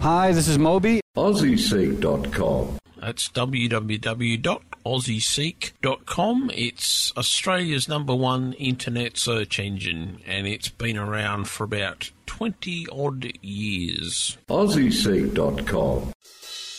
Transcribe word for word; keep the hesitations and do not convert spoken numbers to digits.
Hi, this is Moby. Aussie Seek dot com. That's w w w dot aussie seek dot com. It's Australia's number one internet search engine, and it's been around for about twenty odd years. Aussie Seek dot com.